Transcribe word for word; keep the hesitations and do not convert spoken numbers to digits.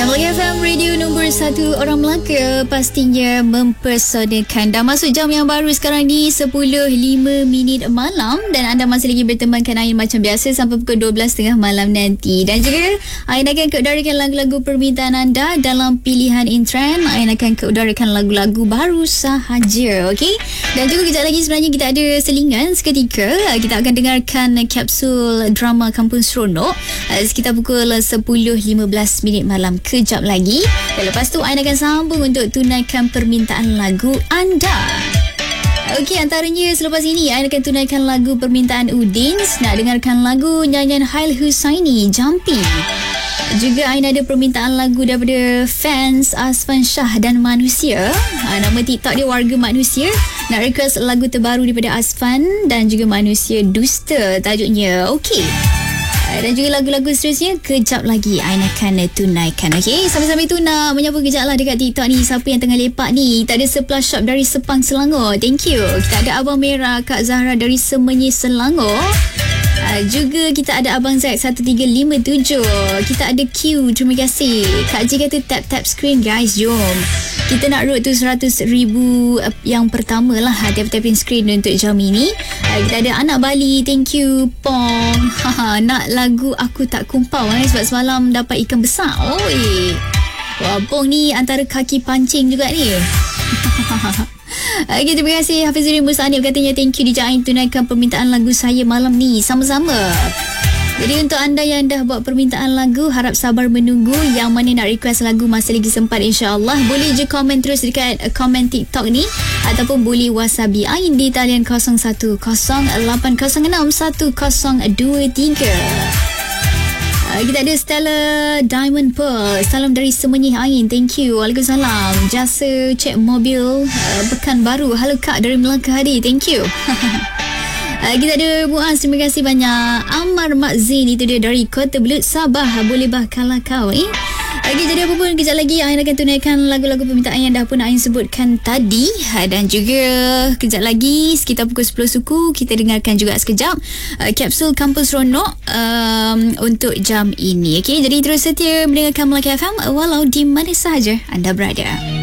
Ya, Melaka F M radio nombor satu orang Melaka pastinya mempersodakan. Dah masuk jam yang baru sekarang ni sepuluh lima minit malam dan anda masih lagi bertemankan Ain macam biasa sampai pukul dua belas tiga puluh malam nanti. Dan juga Ain akan keudarakan lagu-lagu permintaan anda dalam pilihan in trend. Ain akan keudarakan lagu-lagu baru sahaja, okey? Dan juga kejap lagi sebenarnya kita ada selingan seketika. Kita akan dengarkan kapsul drama Kampung Seronok sekitar pukul sepuluh lima belas minit malam kejap lagi. Dan lepas tu Ain akan sambung untuk tunaikan permintaan lagu anda. Okey, antaranya selepas ini Ain akan tunaikan lagu permintaan Udin. Nak dengarkan lagu nyanyian Hail Husaini, Jumpy. Juga Ain ada permintaan lagu daripada fans Asfan Shah dan Manusia. Ha, nama TikTok dia Warga Manusia. Nak request lagu terbaru daripada Asfan dan juga Manusia Dusta tajuknya. Okey. Dan juga lagu-lagu seterusnya kejap lagi Ain akan tunaikan. Okey, sambil-sambil tu nak menyapa kejap lah dekat TikTok ni. Siapa yang tengah lepak ni? Kita ada Surplus Shop dari Sepang Selangor, thank you. Kita ada Abang Merah Kak Zahra dari Semenyi Selangor. Uh, juga kita ada Abang Zack satu tiga lima tujuh. Kita ada Q, terima kasih. Kak Ji kata tap-tap screen guys, jom kita nak road tu seratus ribu uh, yang pertama lah, tap-tapin screen untuk jam ini. uh, Kita ada Anak Bali, thank you Pong. Haha, nak lagu Aku Tak Kumpau eh, sebab semalam dapat ikan besar. Oi, wah, Pong ni antara kaki pancing juga ni. Okay, terima kasih Hafizuddin Musanib, katanya thank you D J Ain tunaikan permintaan lagu saya malam ni. Sama-sama. Jadi untuk anda yang dah buat permintaan lagu, harap sabar menunggu. Yang mana nak request lagu masih lagi sempat, insyaAllah. Boleh je komen terus dekat komen TikTok ni, ataupun boleh whatsapp Ain di talian kosong satu kosong lapan kosong enam satu kosong dua tiga. Uh, kita ada Stella Diamond Pearl, salam dari Semenyi Ain, thank you. Waalaikumsalam. Jasa cek mobil uh, Pekanbaru, halo Kak dari Melaka Hadi, thank you. uh, kita ada Muaz, terima kasih banyak. Ammar Makzin, itu dia dari Kota Belud, Sabah, boleh bah kalah kau eh. Okay, jadi apa pun kejap lagi Ain akan tunaikan lagu-lagu permintaan yang dah pun Ain sebutkan tadi. Dan juga kejap lagi sekitar pukul sepuluh suku kita dengarkan juga sekejap uh, kapsul Kampung Seronok um, untuk jam ini. Okay, jadi terus setia mendengarkan Melaka F M walau di mana sahaja anda berada.